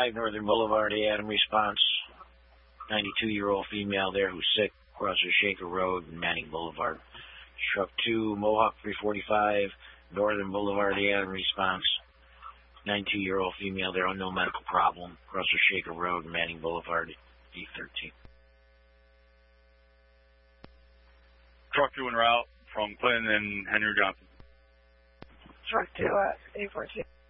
Northern Boulevard, Adam response. 92-year-old female there who's sick, crosses Shaker Road and Manning Boulevard. Truck 2, Mohawk 345, Northern Boulevard, Adam response. 92-year-old female there, unknown medical problem, crosses Shaker Road and Manning Boulevard, E13. Truck 2 en route from Clinton and Henry Johnson. Truck 2, A14.